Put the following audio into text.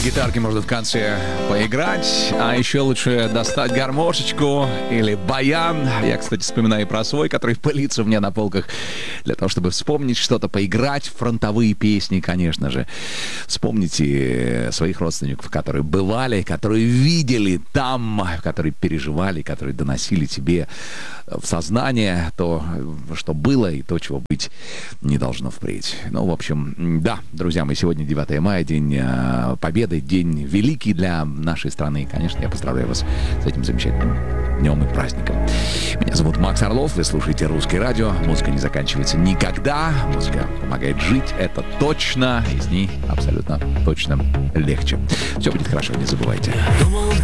гитарке можно в конце поиграть, а еще лучше достать гармошечку или баян. Я, кстати, вспоминаю про свой, который пылится у меня на полках, для того, чтобы вспомнить что-то, поиграть, фронтовые песни, конечно же. Вспомните своих родственников, которые бывали, которые видели там, которые переживали, которые доносили тебе в сознание то, что было, и то, чего быть не должно впредь. Ну, в общем, да, друзья, мы сегодня 9 мая, день Победы, день великий для нашей страны. И, конечно, я поздравляю вас с этим замечательным днем и праздником. Меня зовут Макс Орлов, вы слушаете «Русское радио». Музыка не заканчивается никогда, музыка помогает жить, это точно, и с ней абсолютно точно легче. Все будет хорошо, не забывайте. Думал,